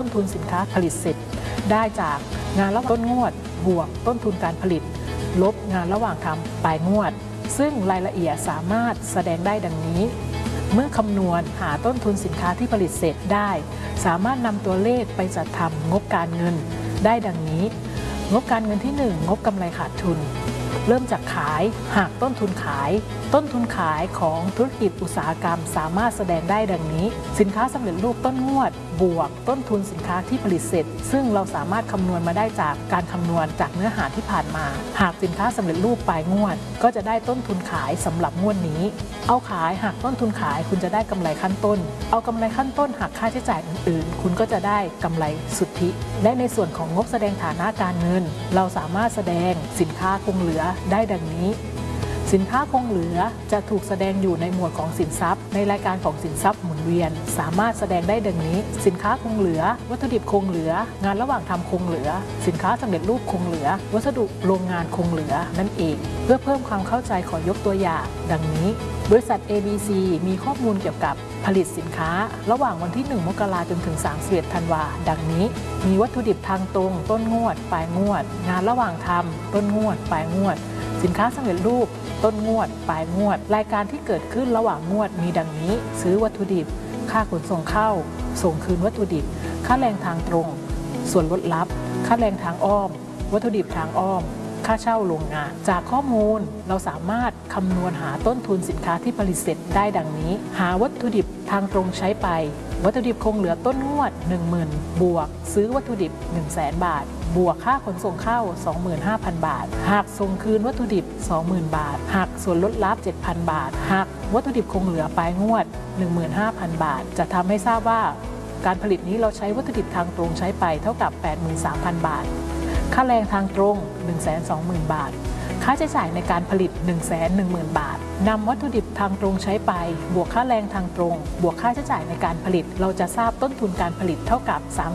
ทุนสินค้าผลิตเสร็จได้จากงานระหว่างต้นงวดบวกต้นทุนการผลิตลบงานระหว่างทำปลายงวดซึ่งรายละเอียดสามารถแสดงได้ดังนี้เมื่อคำนวณหาต้นทุนสินค้าที่ผลิตเสร็จได้สามารถนำตัวเลขไปจัดทำงบการเงินได้ดังนี้งบการเงินที่1งบกำไรขาดทุนเริ่มจากขายหักต้นทุนขายต้นทุนขายของธุรกิจอุตสาหกรรมสามารถแสดงได้ดังนี้สินค้าสำเร็จรูปต้นงวดบวกต้นทุนสินค้าที่ผลิตเสร็จซึ่งเราสามารถคำนวณมาได้จากการคำนวณจากเนื้อหาที่ผ่านมาหากสินค้าสำเร็จรูปปลายงวดก็จะได้ต้นทุนขายสำหรับงวดนี้เอาขายหักต้นทุนขายคุณจะได้กำไรขั้นต้นเอากำไรขั้นต้นหักค่าใช้จ่ายอื่นๆคุณก็จะได้กำไรสุทธิและในส่วนของงบแสดงฐานะการเงินเราสามารถแสดงสินค้าคงเหลือได้ดังนี้สินค้าคงเหลือจะถูกแสดงอยู่ในหมวดของสินทรัพย์ในรายการของสินทรัพย์หมุนเวียนสามารถแสดงได้ดังนี้สินค้าคงเหลือวัตถุดิบคงเหลืองานระหว่างทำคงเหลือสินค้าสำเร็จรูปคงเหลือวัสดุโรงงานคงเหลือนั่นเองเพื่อเพิ่มความเข้าใจขอยกตัวอย่างดังนี้บริษัท ABC มีข้อมูลเกี่ยวกับผลิตสินค้าระหว่างวันที่1 มกราคมจนถึง31 ธันวาคมดังนี้มีวัตถุดิบทางตรงต้นงวดปลายงวดงานระหว่างทำต้นงวดปลายงวดสินค้าสำเร็จรูปต้นงวดปลายงวดรายการที่เกิดขึ้นระหว่างงวดมีดังนี้ซื้อวัตถุดิบค่าขนส่งเข้าส่งคืนวัตถุดิบค่าแรงทางตรงส่วนลดลับค่าแรงทางอ้อมวัตถุดิบทางอ้อมค่าเช่าโรงงานจากข้อมูลเราสามารถคำนวณหาต้นทุนสินค้าที่ผลิตเสร็จได้ดังนี้หาวัตถุดิบทางตรงใช้ไปวัตถุดิบคงเหลือต้นงวด 10,000 บวกซื้อวัตถุดิบ 100,000 บาทบวกค่าขนส่งเข้า 25,000 บาทหากส่งคืนวัตถุดิบ 20,000 บาทหักส่วนลดลับ 7,000 บาทหักวัตถุดิบคงเหลือปลายงวด 15,000 บาทจะทำให้ทราบว่าการผลิตนี้เราใช้วัตถุดิบทางตรงใช้ไปเท่ากับ 83,000 บาทค่าแรงทางตรง 120,000 บาทค่าใช้จ่ายในการผลิต 110,000 บาทนำวัตถุดิบทางตรงใช้ไปบวกค่าแรงทางตรงบวกค่าใช้จ่ายในการผลิตเราจะทราบต้นทุนการผลิตเท่ากับ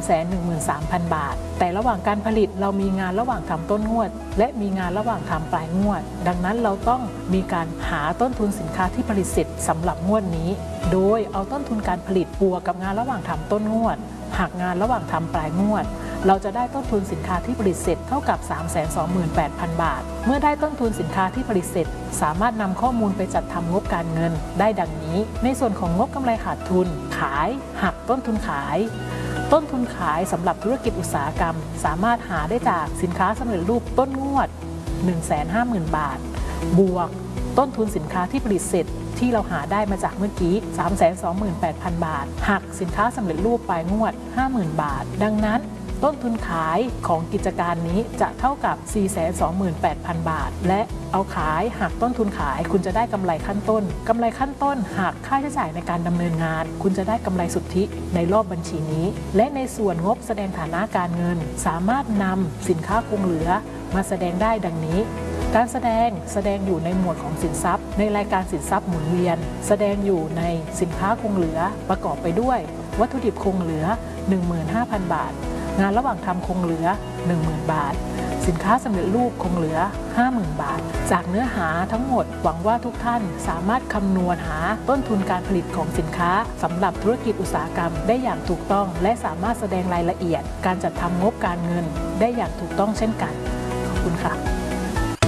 313,000 บาทแต่ระหว่างการผลิตเรามีงานระหว่างทำต้นงวดและมีงานระหว่างทำปลายงวดดังนั้นเราต้องมีการหาต้นทุนสินค้าที่ผลิตเสร็จสำหรับงวดนี้โดยเอาต้นทุนการผลิตบวกกับงานระหว่างทำต้นงวดหักงานระหว่างทำปลายงวดเราจะได้ต้นทุนสินค้าที่ผลิตเสร็จเท่ากับ 328,000 บาทเมื่อได้ต้นทุนสินค้าที่ผลิตเสร็จสามารถนำข้อมูลไปจัดทำงบการเงินได้ดังนี้ในส่วนของงบกำไรขาดทุนขายหักต้นทุนขายต้นทุนขายสำหรับธุรกิจอุตสาหกรรมสามารถหาได้จากสินค้าสำเร็จรูปต้นงวด 150,000 บาทบวกต้นทุนสินค้าที่ผลิตเสร็จที่เราหาได้มาจากเมื่อกี้ 328,000 บาทหักสินค้าสำเร็จรูปปลายงวด 50,000 บาทดังนั้นต้นทุนขายของกิจการนี้จะเท่ากับ 428,000 บาทและเอาขายหักต้นทุนขายคุณจะได้กำไรขั้นต้นกำไรขั้นต้นหักค่าใช้จ่ายในการดำเนินงานคุณจะได้กำไรสุทธิในรอบบัญชีนี้และในส่วนงบแสดงฐานะการเงินสามารถนำสินค้าคงเหลือมาแสดงได้ดังนี้การแสดงอยู่ในหมวดของสินทรัพย์ในรายการสินทรัพย์หมุนเวียนแสดงอยู่ในสินค้าคงเหลือประกอบไปด้วยวัตถุดิบคงเหลือ 15,000 บาทงานระหว่างทำคงเหลือ 10,000 บาทสินค้าสำเร็จรูปคงเหลือ 50,000 บาทจากเนื้อหาทั้งหมดหวังว่าทุกท่านสามารถคำนวณหาต้นทุนการผลิตของสินค้าสำหรับธุรกิจอุตสาหกรรมได้อย่างถูกต้องและสามารถแสดงรายละเอียดการจัดทำงบการเงินได้อย่างถูกต้องเช่นกันขอบคุณค่ะ